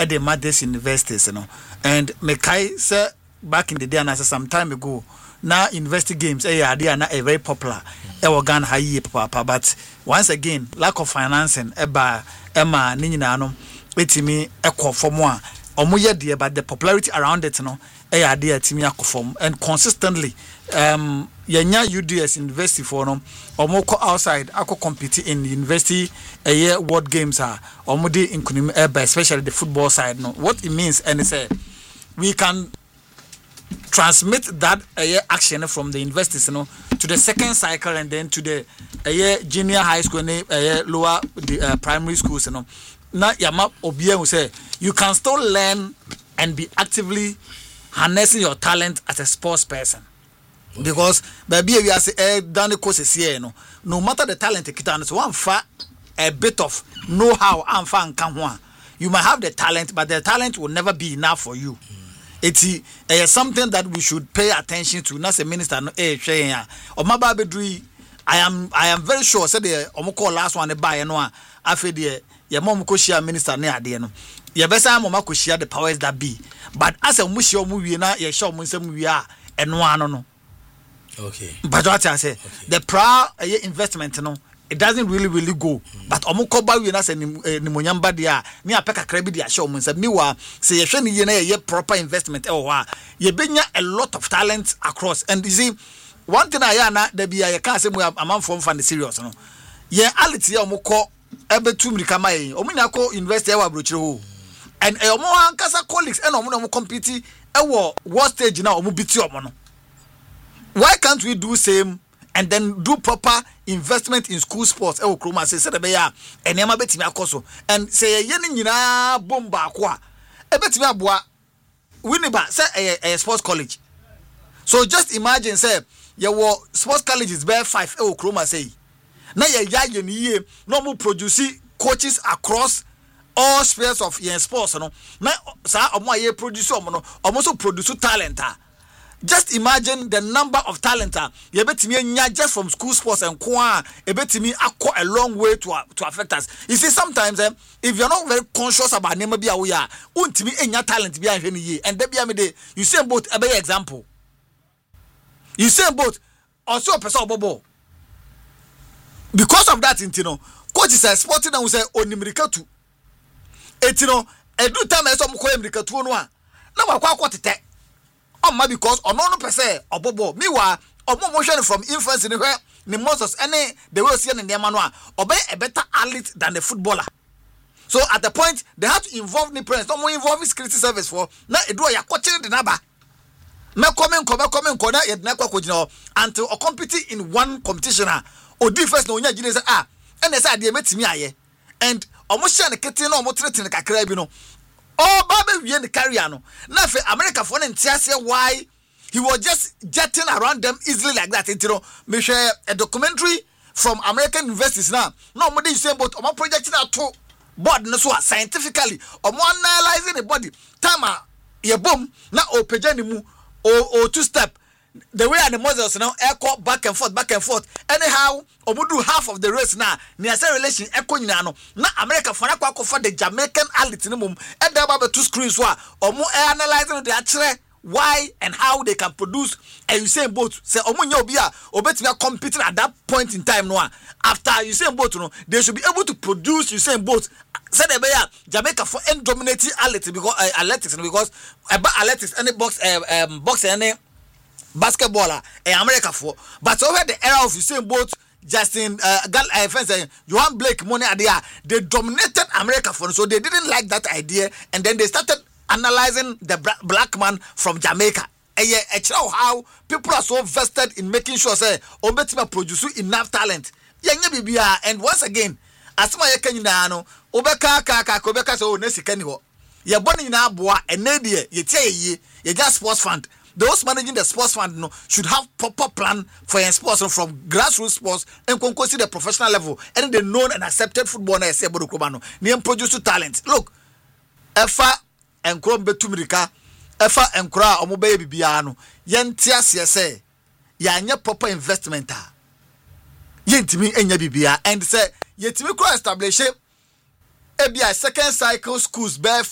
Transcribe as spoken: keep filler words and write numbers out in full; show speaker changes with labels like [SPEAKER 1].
[SPEAKER 1] at the Madras universities, you know. And Mekai say back in the day, and as some time ago, now university games, eh, are they very popular. Eh, organ high papa, but once again, lack of financing, eba, Emma, Nina, no, etimi, echo for more, or more dear, but the popularity around it, you know, eh, are there, Timmy, form, and consistently, um, yenya U D S university for no, or more outside, I could compete in the university a year world games are, or more in eba, especially the football side, no, what it means, and it's a, we can transmit that uh, action from the universities, you know, to the second cycle and then to the uh, junior high school and uh, lower the uh, primary schools, you know. Now, Yama Obia will say you can still learn and be actively harnessing your talent as a sports person. Okay. Because baby, we are say eh, down the course here, you know, no matter the talent, so one fa a bit of know-how and fan can one. You might have the talent, but the talent will never be enough for you. Mm. It's uh, something that we should pay attention to. Not a minister, no, eh, share. Or my baby, I am, I am very sure. Said the Omoko last one, the buy no. I feel the your mom could share minister near the end. Your best time, mama could share the powers that be. But as a mushy movie, now you show me some we are and one no.
[SPEAKER 2] Okay.
[SPEAKER 1] But what I say, the prior uh, investment, no. It doesn't really really go. Mm. But omuko ba we na se ni monyamba dia ni apeka krabi dia show mun say miwa say ye hwe ni ye na ye proper investment e ho a ye benya a lot of talent across. And you see one thing I na da bia ye kan say mu amanfo mfa the serious no ye ality omuko ebetu mrika mai omunya ko university e wa brochire ho and e omo ankasa colleagues e na omo na omo compete e wo world stage na omo biti omo no. Why can't we do same and then do proper investment in school sports? Eh, Okroma say said be ya enema betimi akoso and say ye ni nyina bomba akwa e betimi aboa winiba say a sports college. So just imagine say your sports colleges bear five eh, Okroma say na ye ya ye ni ye no mo produce coaches across all spheres of your sports no na sa omo aye produce omo no omo so produce talent. Just imagine the number of talent you betimi nya just from school sports and kwa e betimi akọ a long way to to affect us. You see sometimes eh, if you're not very conscious about name bia we are untimi enya talent bia hwe ni ye and there bia me dey you say both a better example. You say both also person obobo. Because of that intino coach is a sporting and we say onimrika tu. Etino edu time e so mo ko emrika tu no a na wakwa akotete. Oma because ono no pese obobo miwa omo mo hwe from influence ni hwe ni Moses any the way see ni dem no a obey a better athlete than the footballer. So at the point they have to involve the parents, no involve security service for na edu ya kwachire de naba me come come come come na ye de na kwakogina until o compete in one competition a odi first na onya gine say ah ene say ade metimi aye and omo hye ne kete na omo trete ne kakra bi no. Oh, Baba, we in the carrier no. Now, for America, for an why he was just jetting around them easily like that. You know, me share a documentary from American universities now. No, more than you say about my projecting out to board no so scientifically or more analyzing the body. Tama, ye boom na o pejani mu o o two step. The way and the muscles now echo back and forth, back and forth. Anyhow, or do half of the race now. Near say relation echo nyano. Na America for na for the Jamaican athlete no mum. And there are two screens wa or more analyzing the actual why and how they can produce. And you say both say omo nyobia obet we are competing at that point in time no. After you say both no, they should be able to produce you say both. Say the bear Jamaica for end dominating athletics because uh, athletics because about athletics any box uh, um box any basketballer in America for, but over the era of Usain Bolt, Justin, uh, Gal, uh, friends, Johan Blake, money idea, they dominated America for, so they didn't like that idea, and then they started analyzing the bra- black man from Jamaica. And yeah, actually, how people are so vested in making sure say, Obetima produce enough talent. Yeah, yeah, and once again, as my Kenyan no, Obeka Kaka, Kobeka so Nesi Keniho. You're born in Abua, and Nadia, you tell ye, you're just sports fund. Those managing the sports fund no, should have proper plan for your sports from grassroots sports and consider the professional level and the known and accepted football na say bodo kubano ni produce talent. Look, efa enkro betumrika efa enkro omo be bibia no yente ase say ya anya proper investment a yentimi enya bibia and say yetimi ko establish e bia second cycle schools be